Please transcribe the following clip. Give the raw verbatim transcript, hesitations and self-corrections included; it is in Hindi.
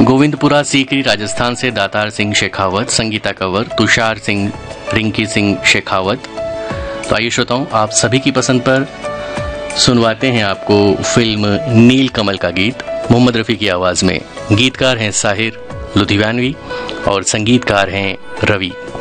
गोविंदपुरा सीकरी राजस्थान से दातार सिंह शेखावत, संगीता कंवर, तुषार सिंह, रिंकी सिंह शेखावत। तो आइए श्रोताओं, आप सभी की पसंद पर सुनवाते हैं आपको फिल्म नील कमल का गीत मोहम्मद रफ़ी की आवाज़ में। गीतकार हैं साहिर लुधियानवी और संगीतकार हैं रवि।